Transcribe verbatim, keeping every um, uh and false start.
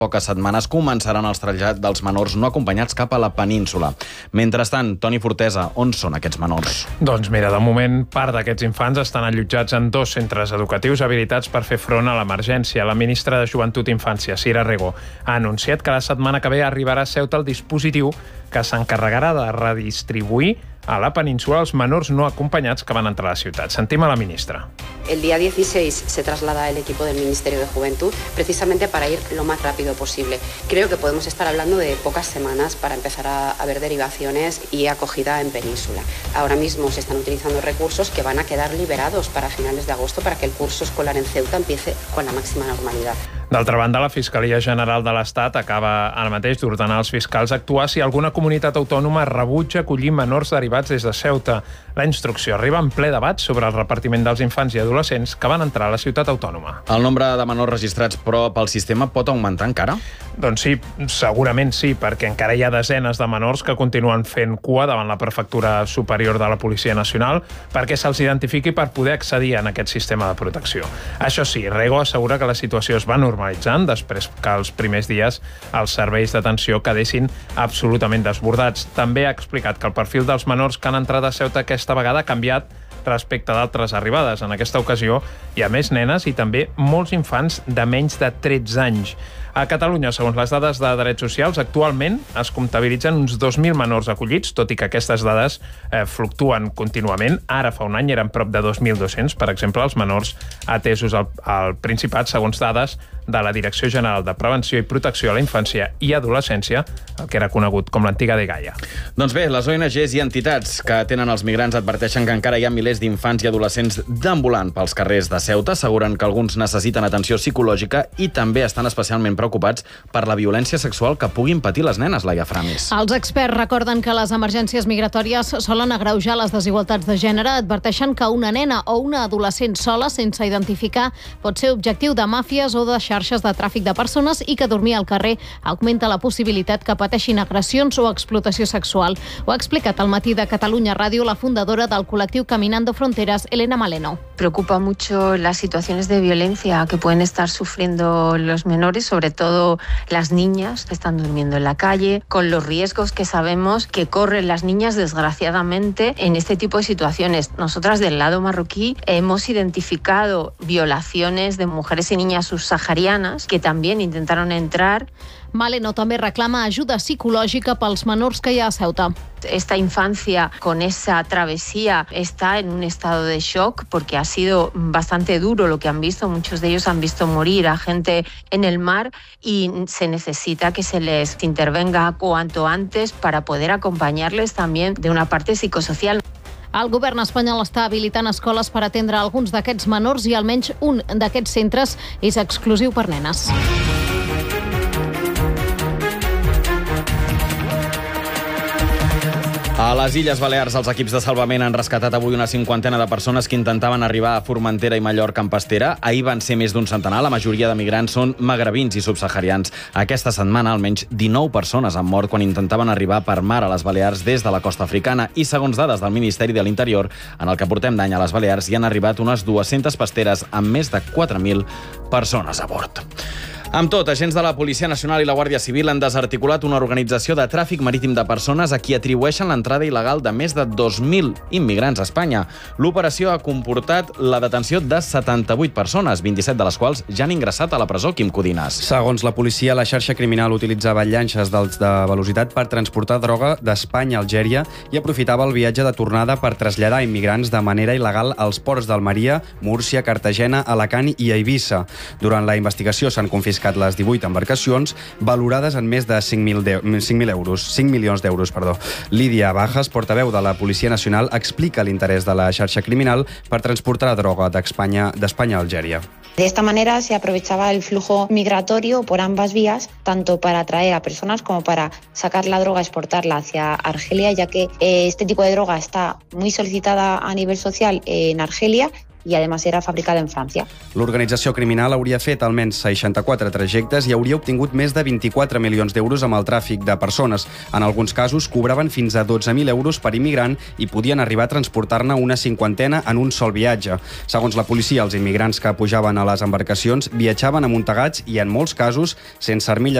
poques setmanes començaran els trasllats dels menors no acompanyats cap a la península. Mentrestant, Toni Fortesa, on són aquests menors? Doncs mira, de moment, part d'aquests infants estan allotjats en dos centres educatius habilitats per fer front a l'emergència. La ministra de Joventut i Infància, Sira Rego, ha anunciat que la setmana que ve arribarà a Ceuta el dispositiu que s'encarregarà de redistribuir a la península els menors no acompanyats que van entrar a la ciutat. Sentim a la ministra. El día dieciséis se traslada el equipo del Ministerio de Juventud precisamente para ir lo más rápido posible. Creo que podemos estar hablando de pocas semanas para empezar a, a ver derivaciones y acogida en península. Ahora mismo se están utilizando recursos que van a quedar liberados para finales de agosto para que el curso escolar en Ceuta empiece con la máxima normalidad. D'altra banda, la Fiscalia General de l'Estat acaba ara mateix d'ordenar als fiscals actuar si alguna comunitat autònoma rebutja acollir menors derivats des de Ceuta. La instrucció arriba en ple debat sobre el repartiment dels infants i adolescents que van entrar a la ciutat autònoma. El nombre de menors registrats, però, pel sistema pot augmentar encara? Doncs sí, segurament sí, perquè encara hi ha desenes de menors que continuen fent cua davant la Prefectura Superior de la Policia Nacional perquè se'ls identifiqui per poder accedir en aquest sistema de protecció. Això sí, Rego assegura que la situació es va normalitzant després que els primers dies els serveis d'atenció quedessin absolutament desbordats. També ha explicat que el perfil dels menors que han entrat a Ceuta aquesta vegada ha canviat respecte d'altres arribades. En aquesta ocasió hi ha més nenes i també molts infants de menys de tretze anys. A Catalunya, segons les dades de Drets Socials, actualment es comptabilitzen uns dos mil menors acollits, tot i que aquestes dades eh, fluctuen contínuament. Ara, fa un any, eren prop de dos mil dos-cents, per exemple, els menors atesos al, al Principat, segons dades de la Direcció General de Prevenció i Protecció a la Infància i Adolescència, el que era conegut com l'antiga dgaia. Doncs bé, les O N Ges i entitats que atenen els migrants adverteixen que encara hi ha milers d'infants i adolescents deambulant pels carrers de Ceuta. Asseguren que alguns necessiten atenció psicològica i també estan especialment preocupats per la violència sexual que puguin patir les nenes, Laia Framis. Els experts recorden que les emergències migratòries solen agreujar les desigualtats de gènere. Adverteixen que una nena o una adolescent sola, sense identificar, pot ser objectiu de màfies o de xarxes de tràfic de persones i que dormir al carrer augmenta la possibilitat que pateixin agressions o explotació sexual. Ho ha explicat al Matí de Catalunya Ràdio la fundadora del col·lectiu Caminando Fronteras, Elena Maleno. Preocupa mucho las situaciones de violencia que pueden estar sufriendo los menores, sobre todo las niñas que están durmiendo en la calle, con los riesgos que sabemos que corren las niñas, desgraciadamente, en este tipo de situaciones. Nosotras, del lado marroquí, hemos identificado violaciones de mujeres y niñas subsaharianas que también intentaron entrar. Maleno també reclama ajuda psicològica pels menors que hi ha a Ceuta. Esta infancia con esa travesía está en un estado de shock porque ha sido bastante duro lo que han visto. Muchos de ellos han visto morir a gente en el mar y se necesita que se les intervenga cuanto antes para poder acompañarles también de una parte psicosocial. El govern espanyol està habilitant escoles per atendre alguns d'aquests menors i almenys un d'aquests centres és exclusiu per nenes. A les Illes Balears, els equips de salvament han rescatat avui una cinquantena de persones que intentaven arribar a Formentera i Mallorca en pastera. Ahir van ser més d'un centenar. La majoria de migrants són magrebins i subsaharians. Aquesta setmana, almenys dinou persones han mort quan intentaven arribar per mar a les Balears des de la costa africana. I segons dades del Ministeri de l'Interior, en el que portem d'any a les Balears hi han arribat unes dues-centes pasteres amb més de quatre mil persones a bord. Amb tot, agents de la Policia Nacional i la Guàrdia Civil han desarticulat una organització de tràfic marítim de persones a qui atribueixen l'entrada il·legal de més de dos mil immigrants a Espanya. L'operació ha comportat la detenció de setanta-vuit persones, vint-i-set de les quals ja han ingressat a la presó. Quim Codines. Segons la policia, la xarxa criminal utilitzava llanxes d'alts de velocitat per transportar droga d'Espanya a Algèria i aprofitava el viatge de tornada per traslladar immigrants de manera il·legal als ports d'Almeria, Múrcia, Cartagena, Alacant i Eivissa. Durant la investigació s'han confiscat les divuit embarcacions, valorades en més de cinc mil euros, cinc milions d'euros. Perdó. Lídia Bajas, portaveu de la Policia Nacional, explica l'interès de la xarxa criminal per transportar droga d'Espanya d'Espanya a Algèria. De esta manera se aprovechaba el flujo migratorio por ambas vías, tanto para atraer a personas como para sacar la droga, exportarla hacia Argelia, ya que eh, este tipo de droga está muy solicitada a nivel social en Argelia y además era fabricada en Francia. L'organització criminal hauria fet almenys seixanta-quatre trajectes i hauria obtingut més de vint-i-quatre milions d'euros amb el tràfic de persones. En alguns casos cobraven fins a dotze mil euros per immigrant i podien arribar a transportar-ne una cinquantena en un sol viatge. Segons la policia, els immigrants que pujaven a les embarcacions viatjaven amuntegats i, en molts casos, sense armilles